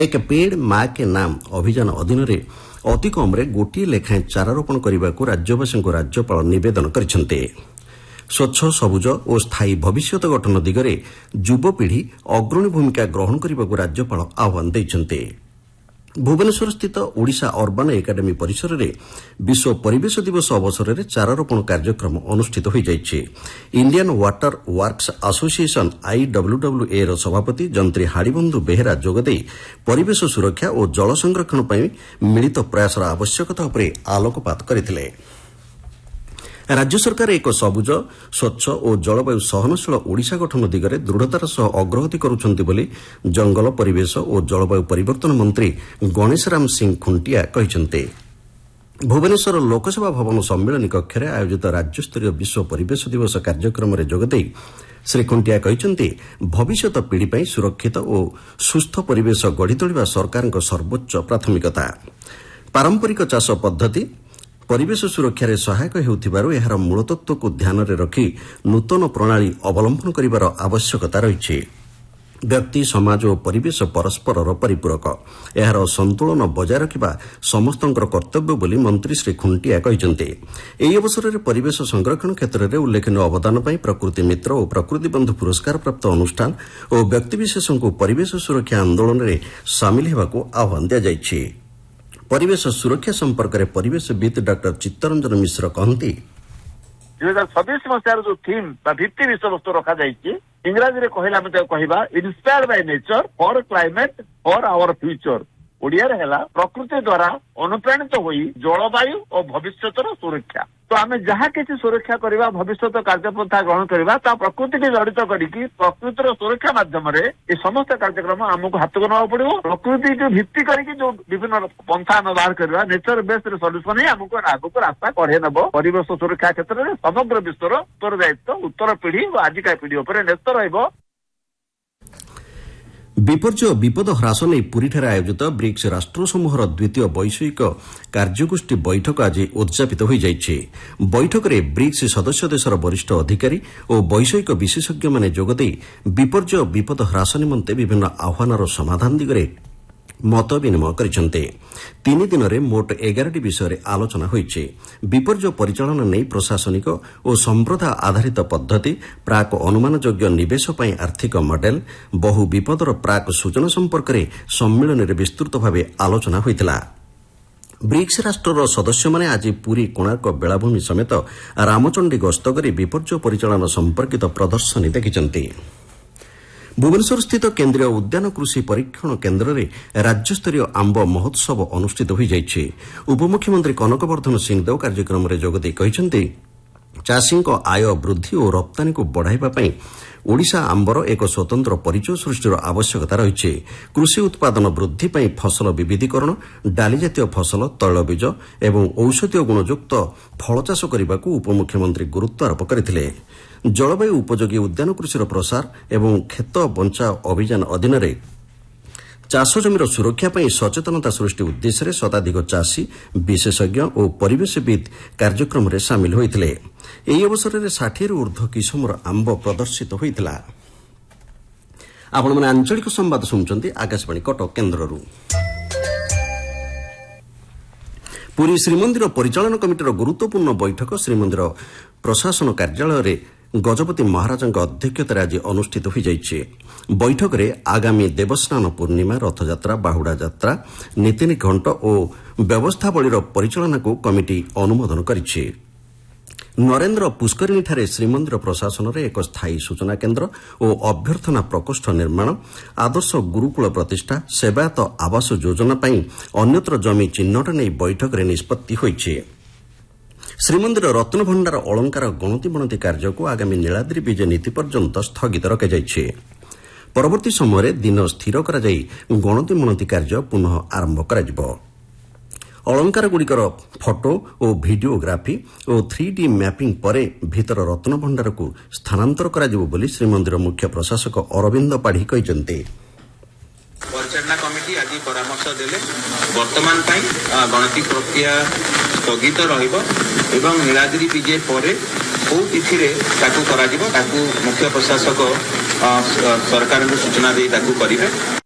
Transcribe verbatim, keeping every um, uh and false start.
एक पेड़ मां के नाम अभियान अधीन अति कम गोटे लेखाएं चारारोपण करने को राज्यवासी को राज्यपाल निवेदन करिसेंते। स्वच्छ सबुज और स्थायी भविष्यत गठन दिगरे युवपीढ़ी अग्रणी भूमिका ग्रहण करने को राज्यपाल आह्वान देइछन्ते। भुवनेश्वर स्थित ओडिशा अर्बान एकाडेमी परिसर में विश्व परिवेश दिवस अवसर में चारारोपण कार्यक्रम अनुष्ठित हो जाइए। इंडियन वाटर वर्क्स एसोसिएशन आईडब्ल्यूडब्ल्यूए र सभापति जंत्री हाड़ीबंधु बेहेरा जोगदे परिवेश सुरक्षा और जल संरक्षण पर मिलित प्रयासर आवश्यकता पर आलोकपात करथिले। राज्य सरकार एक सबुज स्वच्छ और जलवायु सहनशील ओडिशा गठन दिगरे दृढ़तार सह अग्रगति करुछन्ति बोली जंगल परिवेश और जलवायु परिवर्तन मंत्री गणेशराम सिंह खुंटिया कहिसेंते। भुवनेश्वर लोकसेवा भवन सम्मेलन कक्ष में आयोजित राज्यस्तरीय विश्व परिवेश दिवस कार्यक्रम में जोगदे श्री खुंटिया कहिसेंते भविष्यत पीढ़ी पर सुरक्षित और सुस्थ परिवेश गढ़ी तोलिबा सरकारक सर्वोच्च प्राथमिकता। पारंपरिक चाष पद्धति परिवेश सुरक्षार सहायक हेउथिबारु एहार मूलतत्व को ध्यान में रखी नूतन प्रणाली अवलंबन करिवार आवश्यकता रही। व्यक्ति समाज और परिवेश परस्पर परिपूरक एहार संतुलन बजाय रखा समस्तंकर कर्तव्य बोली मंत्री श्री खुंटिया कहिसेंते। एही अवसर में परिवेश संरक्षण क्षेत्र में उल्लेखनीय अवदान पर प्रकृति मित्र और प्रकृति बंधु पुरस्कार प्राप्त अनुष्ठान और व्यक्तिविशेष को परिवेश सुरक्षा आंदोलन में सामिल होगा आह्वान दिया। परिवेश सुरक्षा संपर्क में परिवेशविद डॉक्टर चित्तरंजन मिश्र कहती दुई हजार छब्बीस मसीहार जो थीम भित्ति विषय वस्तु रखा जाइए इंग्राजी कहला कहवा inspired by nature for climate for our future Odia है प्रकृति द्वारा अनुप्राणित होई जलवायु और भविष्यतर सुरक्षा। तो आम जहाँ किसी सुरक्षा करवा भविष्यत कार्यपंथा ग्रहण करवा प्रकृति की जड़ित करके प्रकृतिर सुरक्षा माध्यम ये समस्त कार्यक्रम आमको हाथ को ना पड़ो। प्रकृति की भित्ति करके जो विभिन्न पंथा आम बाहर करवा नेचर बेस्ड सल्यूशन ही आमको आगक रास्ता कढ़े नब। परिवेश सुरक्षा क्षेत्र में समग्र विश्वर उत्तरदायित्व उत्तर पीढ़ी और आजिका पीढ़ी उपर न्यस्त रहिबो। विपर्जय विपद ह्रास नहीं पुरीठारे आयोजित ब्रिक्स राष्ट्र समूहर द्वितीय वैषयिक कार्यगोष्ठी बैठक आज उद्यापित हो जाइए। बैठक में ब्रिक्स सदस्य देशर वरिष्ठ अधिकारी और वैषयिक विशेषज्ञ माने जोगदे विपर्जय विपद ह्रास निमंते विभिन्न आह्वानर समाधान दिगरे मत विनिमय करिसेंते। तीन दिन में मोट एगारटी विषय आलोचना होइछे। विपर्जय परिचालन नहीं प्रशासनिक और संप्रदा आधारित पद्धति प्राक अनुमानयोग्य निवेश पर आर्थिक मॉडेल बहु विपदर प्राक सूचना संपर्क में सम्मेलन में विस्तृत भाव आलोचना होइतिला। ब्रिक्स राष्ट्रर सदस्य माने आज पुरी कोणार्क बेलाभूमि समेत रामचंडी गस्त कर विपर्जय परिचालन संपर्कित प्रदर्शनी देखिछन्ति। भुवनेश्वर स्थित केन्द्रीय उद्यान कृषि परीक्षण केन्द्र में राज्यस्तरीय आंब महोत्सव अनुष्ठित हो जाइए। उपमुख्यमंत्री कनकवर्धन सिंहदेव कार्यक्रम में जोगदे कहते चाषी आय वृद्धि और रप्तानी को बढ़ाइबा ओडिशा आंबर एक स्वतंत्र परिचय सृष्टिर आवश्यकता रही। कृषि उत्पादन वृद्धि पर फसल विविधीकरण डाली जातीय फसल तैलबीज एवं औषधीय गुणयुक्त फल चाष करने को उपमुख्यमंत्री गुरुत्व आरोप करथिले। जलवायु उपयोगी उद्यान कृषिर प्रसार एवं खेत बंचाओ अभियान अधीन चाष जमीर सुरक्षा पर सचेतनता सृष्टि उद्देश्य शताधिक चाषी विशेषज्ञ और परिवेशविद कार्यक्रम में सामिल होते। यह अवसर में षाठी रु ऊर्ध्व किसमर आंब प्रदर्शित होता। आपण मैंने आंचलिक संवाद शुणुंट आकाशवाणी कटक केन्द्र। पुरी श्रीमंदिर परिचालन कमिटीर गुरुत्वपूर्ण बैठक श्रीमंदिर प्रशासन कार्यालय गजपति महाराज अध्यक्षतार आज अनुष्ठित हो जाइए। बैठक में आगामी देवस्नान पूर्णिमा रथयात्रा बाहुड़ा यात्रा नीतिनी घंट और व्यवस्थावलीर परिचालना को कमिटी अनुमोदन करिछि। नरेन्द्र पुष्करिणीठारे श्रीमंदिर प्रशासन एक स्थायी सूचना केन्द्र और अभ्यर्थना प्रकोष्ठ निर्माण आदर्श गुरुकुल प्रतिष्ठा सेवायत आवास योजना पर अन्यत्र जमी चिन्हट नहीं बैठक में निष्पत्ति होइछि। श्रीमंदिर रत्नभंडार अलंकार गणति बणति कार्य को आगामी नीलाद्री विजय नीति पर्यंत स्थगित रखाଯାଇଛି। परवर्ती समय दिन स्थिर कराई गणति बणति कार्य पुनः आरंभ कराजिबो। अलंकार गुड़िकर फोटो और भिडियोग्राफी और थ्री डी मैपिंग परे भीतर रत्नभंडार को स्थानांतर कराजिबो बोली श्रीमंदिर मुख्य प्रशासक अरविंद पाढ़ी कहिसेंते। परिचालना कमिटी आज परामर्श देले वर्तमान गणति प्रक्रिया स्थगित रहिबो एवं नीलाद्री विजय परे को तिथि रे ताकू कराजिबो ताकू मुख्य प्रशासक सरकार को सूचना दे ताकू करिवे।